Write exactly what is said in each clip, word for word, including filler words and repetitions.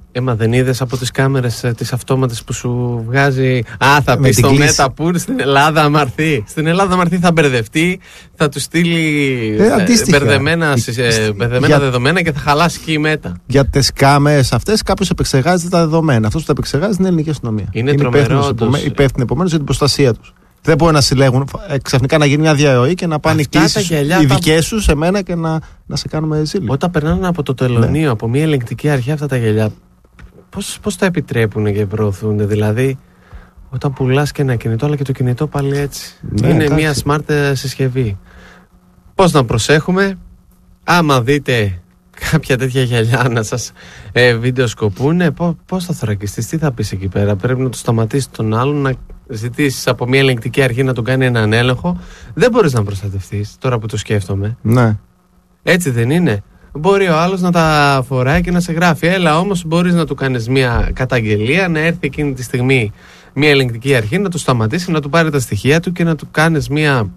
Ε, μα δεν είδες από τις κάμερες ε, τις αυτόματες που σου βγάζει. Α, θα πει στο Μεταπούρ στην Ελλάδα αμαρθεί. Στην Ελλάδα αμαρθεί θα μπερδευτεί, θα του στείλει ε, ε, μπερδεμένα, ε, μπερδεμένα για... δεδομένα και θα χαλάσει και η Μέτα. Για τις κάμερες αυτές κάποιος επεξεργάζεται τα δεδομένα. Αυτός που τα επεξεργάζει είναι η ελληνική αστυνομία. Είναι, είναι τρομερό. Υπεύθυνοι επομένως για την προστασία τους. Δεν μπορεί να συλλέγουν ξαφνικά να γίνει μια διαρροή και να πάνε κλήσεις οι δικές σου σε μένα και να, να σε κάνουμε ζήλια. Όταν περνάνε από το τελωνείο, ναι. από μια ελεγκτική αρχή αυτά τα γυαλιά, πώς, πώς τα επιτρέπουν και προωθούνται? Δηλαδή, όταν πουλάς και ένα κινητό, αλλά και το κινητό πάλι έτσι. Ναι, είναι μια smart συσκευή. Πώς να προσέχουμε? Άμα δείτε κάποια τέτοια γυαλιά να σας ε, βιντεοσκοπούνε, πώς θα θωρακιστείς, τι θα πεις εκεί πέρα? Πρέπει να το σταματήσεις τον άλλον, να ζητήσεις από μια ελεγκτική αρχή να τον κάνει έναν έλεγχο. Δεν μπορείς να προστατευτείς, τώρα που το σκέφτομαι. Ναι. Έτσι δεν είναι? Μπορεί ο άλλος να τα φοράει και να σε γράφει. Έλα όμως, μπορείς να του κάνεις μια καταγγελία, να έρθει εκείνη τη στιγμή μια ελεγκτική αρχή, να του σταματήσει, να του πάρει τα στοιχεία του και να του κάνεις μια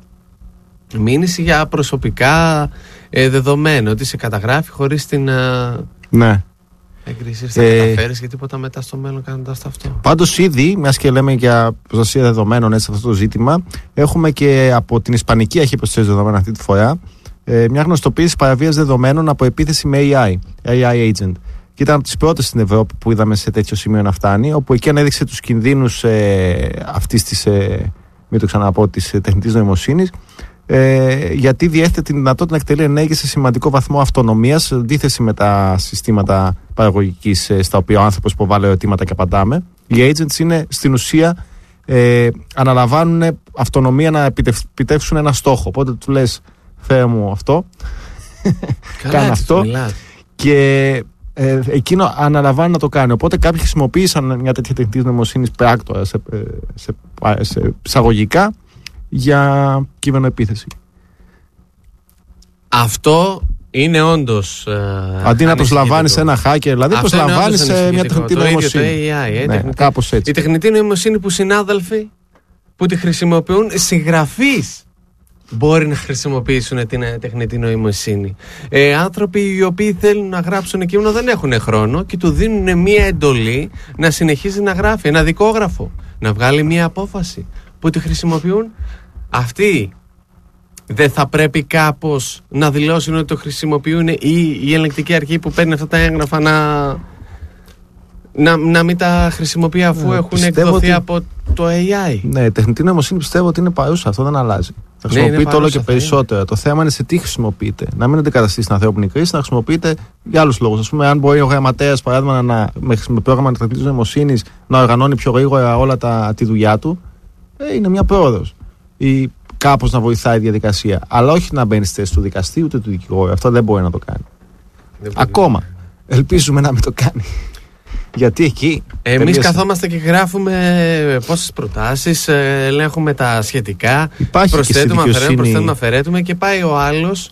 μήνυση για προσωπικά ε, δεδομένα, ότι σε καταγράφει χωρίς την ε, ναι. έγκριση. Θα ε, καταφέρεις και τίποτα μετά στο μέλλον κάνοντας αυτό. Πάντως ήδη, μιας και λέμε για προστασία δεδομένων έτσι, σε αυτό το ζήτημα, έχουμε και από την Ισπανική Αρχή Προστασίας Δεδομένων αυτή τη φορά ε, μια γνωστοποίηση παραβίαση δεδομένων από επίθεση με έι άι, έι άι agent. Και ήταν από τις πρώτες στην Ευρώπη που είδαμε σε τέτοιο σημείο να φτάνει, όπου εκεί ανέδειξε τους κινδύνους ε, αυτής της, ε, μην το ξαναπώ, της ε, τεχνητής νοημοσύνης. Ε, γιατί διέθετε τη δυνατότητα να εκτελεί ενέργειες σε σημαντικό βαθμό αυτονομίας, αντίθεση με τα συστήματα παραγωγικής ε, στα οποία ο άνθρωπος υποβάλλει ερωτήματα και απαντάμε. Οι agents είναι στην ουσία ε, αναλαμβάνουν αυτονομία να επιτεύξουν ένα στόχο. Οπότε του λες, φέρε μου αυτό, κάνε αυτό και ε, εκείνο αναλαμβάνει να το κάνει. Οπότε κάποιοι χρησιμοποίησαν μια τέτοια τεχνητή νοημοσύνης πράκτορα σε, σε, σε, σε εισαγωγικά για κυβερνοεπίθεση. Αυτό είναι όντως ε, αντί να προσλαμβάνεις ένα hacker, δηλαδή προσλαμβάνεις μια τεχνητή νοημοσύνη. Το έι άι, ε, ναι, τεχνητή, κάπως έτσι. η τεχνητή νοημοσύνη που συνάδελφοι που τη χρησιμοποιούν, συγγραφείς μπορεί να χρησιμοποιήσουν την τεχνητή νοημοσύνη. Ε, άνθρωποι οι οποίοι θέλουν να γράψουν κείμενο δεν έχουν χρόνο και του δίνουν μια εντολή να συνεχίζει να γράφει ένα δικόγραφο, να βγάλει μια απόφαση που τη χρησιμοποιούν. Αυτοί δεν θα πρέπει κάπως να δηλώσουν ότι το χρησιμοποιούν, ή η ελεγκτική αρχή που παίρνει αυτά τα έγγραφα να, να, να μην τα χρησιμοποιεί αφού ναι, έχουν εκδοθεί ότι... από το έι άι? Ναι, η τεχνητή νοημοσύνη πιστεύω ότι είναι παρούσα, αυτό δεν αλλάζει. Θα χρησιμοποιείται ναι, όλο και περισσότερο. Είναι. Το θέμα είναι σε τι χρησιμοποιείται. Να μην αντικαταστήσει την ανθρώπινη κρίση, να χρησιμοποιείται για άλλους λόγους. Ας πούμε, αν μπορεί ο γραμματέας, παράδειγμα, να, με πρόγραμμα τεχνητής νοημοσύνης να οργανώνει πιο γρήγορα όλα τα, τη δουλειά του, ε, είναι μια πρόοδος. Ή κάπως να βοηθάει η διαδικασία. Αλλά όχι να μπαίνει στη θέση του δικαστή ούτε του δικηγόρου. Αυτό δεν μπορεί να το κάνει. Ακόμα. Ελπίζουμε να μην το κάνει. Γιατί εκεί. Εμείς τελείωσε. Καθόμαστε και γράφουμε πόσες προτάσεις, ελέγχουμε τα σχετικά. Υπάρχει προσθέτουμε, αφαιρέτουμε, προσθέτουμε, αφαιρέτουμε και πάει ο άλλος,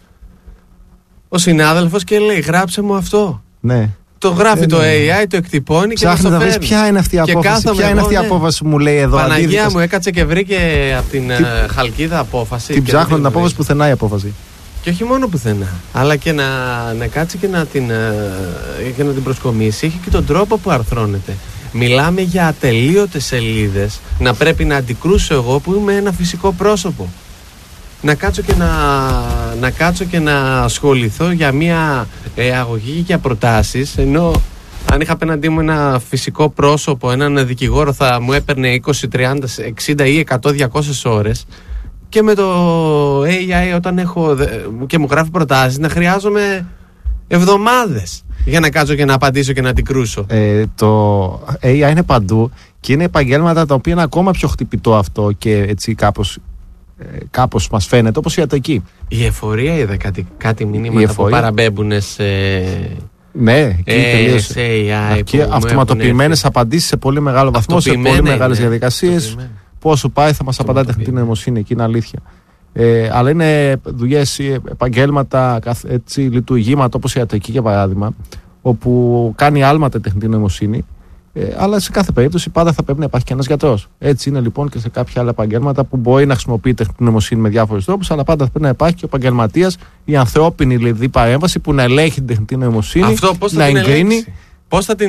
ο συνάδελφος, και λέει: γράψε μου αυτό. Ναι. Το γράφει ε, το έι άι, το εκτυπώνει και το φέρνει. Να βρεις ποια είναι αυτή η απόφαση. Ποια είναι αυτή η απόφαση που μου λέει εδώ. Παναγία αντίδικας. Μου έκατσε και βρήκε από την Τι... Χαλκίδα απόφαση. Την ψάχνω την απόφαση πουθενά η απόφαση. Και όχι μόνο πουθενά, αλλά και να, να κάτσει και να, την, και να την προσκομίσει. Έχει και τον τρόπο που αρθρώνεται. Μιλάμε για ατελείωτες σελίδες. Να πρέπει να αντικρούσω εγώ που είμαι ένα φυσικό πρόσωπο. Να κάτσω και να, να, κάτσω και να ασχοληθώ για μια ε, αγωγή και για προτάσεις, ενώ αν είχα απέναντί μου ένα φυσικό πρόσωπο, έναν δικηγόρο, θα μου έπαιρνε είκοσι, τριάντα, εξήντα ή εκατό, διακόσιες ώρες. Και με το έι άι, όταν έχω και μου γράφει προτάσεις, να χρειάζομαι εβδομάδες για να κάτσω και να απαντήσω και να την κρούσω. Ε, το έι άι είναι παντού και είναι επαγγέλματα τα οποία είναι ακόμα πιο χτυπητό αυτό και έτσι κάπως, ε, κάπως μας φαίνεται, όπως η ιατρική. Η εφορία είδα κάτι, κάτι μηνύματα που παραμπέμπουν σε... Ναι, εκεί ε, τελείωσε. Σε έι άι και αυτοματοποιημένες απαντήσεις σε πολύ μεγάλο βαθμό, σε πολύ μεγάλες ναι, διαδικασίες. Πόσο πάει θα μας απαντάει τεχνητή νοημοσύνη, εκεί είναι αλήθεια. Ε, αλλά είναι δουλειές, επαγγέλματα, έτσι, λειτουργήματα όπως η ιατρική για παράδειγμα, όπου κάνει άλματα η τεχνητή νοημοσύνη, ε, αλλά σε κάθε περίπτωση πάντα θα πρέπει να υπάρχει και ένας γιατρός. Έτσι είναι λοιπόν και σε κάποια άλλα επαγγέλματα που μπορεί να χρησιμοποιεί τεχνητή νοημοσύνη με διάφορους τρόπους, αλλά πάντα θα πρέπει να υπάρχει και ο επαγγελματίας, η ανθρώπινη δηλαδή παρέμβαση που να ελέγχει την τεχνητή νοημοσύνη, Αυτό, να εγκρίνει. Πώς θα την